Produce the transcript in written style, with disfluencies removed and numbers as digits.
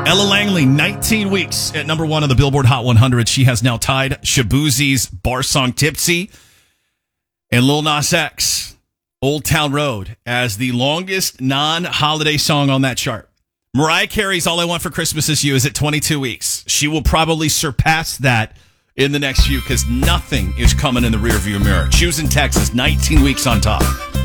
Ella Langley, 19 weeks at number one on the Billboard Hot 100. She has now tied Shaboozey's bar song Tipsy and Lil Nas X, Old Town Road, as the longest non-holiday song on that chart. Mariah Carey's All I Want for Christmas Is You is at 22 weeks. She will probably surpass that in the next few because nothing is coming in the rearview mirror. Choosing Texas, 19 weeks on top.